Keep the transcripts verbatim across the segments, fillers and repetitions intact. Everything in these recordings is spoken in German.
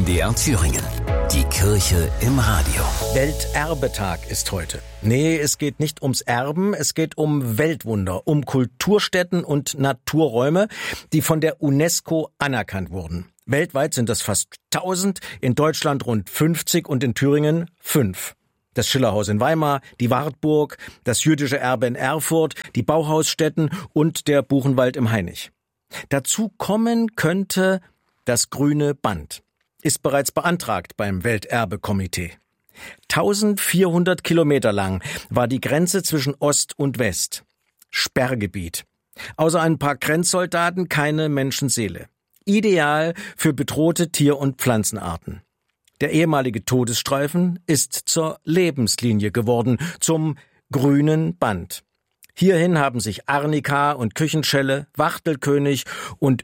D R Thüringen. Die Kirche im Radio. Welterbetag ist heute. Nee, es geht nicht ums Erben, es geht um Weltwunder, um Kulturstätten und Naturräume, die von der UNESCO anerkannt wurden. Weltweit sind das fast tausend, in Deutschland rund fünfzig und in Thüringen fünf. Das Schillerhaus in Weimar, die Wartburg, das jüdische Erbe in Erfurt, die Bauhausstätten und der Buchenwald im Hainich. Dazu kommen könnte das Grüne Band. Ist bereits beantragt beim Welterbekomitee. eintausendvierhundert Kilometer lang war die Grenze zwischen Ost und West. Sperrgebiet. Außer ein paar Grenzsoldaten keine Menschenseele. Ideal für bedrohte Tier- und Pflanzenarten. Der ehemalige Todesstreifen ist zur Lebenslinie geworden, zum Grünen Band. Hierhin haben sich Arnika und Küchenschelle, Wachtelkönig und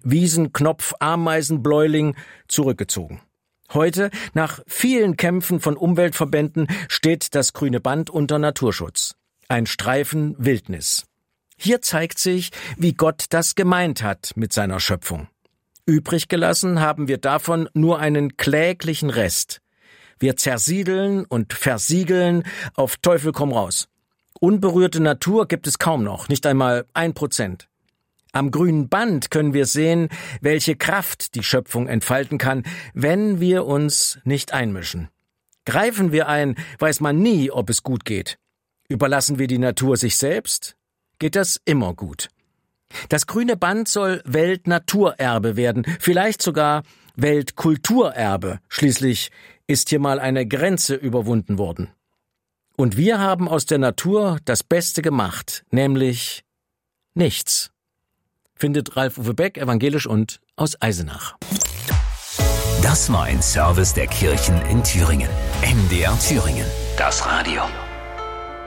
Wiesenknopf-Ameisenbläuling zurückgezogen. Heute, nach vielen Kämpfen von Umweltverbänden, steht das Grüne Band unter Naturschutz. Ein Streifen Wildnis. Hier zeigt sich, wie Gott das gemeint hat mit seiner Schöpfung. Übrig gelassen haben wir davon nur einen kläglichen Rest. Wir zersiedeln und versiegeln auf Teufel komm raus. Unberührte Natur gibt es kaum noch, nicht einmal ein Prozent. Am Grünen Band können wir sehen, welche Kraft die Schöpfung entfalten kann, wenn wir uns nicht einmischen. Greifen wir ein, weiß man nie, ob es gut geht. Überlassen wir die Natur sich selbst, geht das immer gut. Das Grüne Band soll Weltnaturerbe werden, vielleicht sogar Weltkulturerbe. Schließlich ist hier mal eine Grenze überwunden worden. Und wir haben aus der Natur das Beste gemacht, nämlich nichts. Findet Ralf-Uwe Beck, evangelisch und aus Eisenach. Das war ein Service der Kirchen in Thüringen. M D R Thüringen. Das Radio.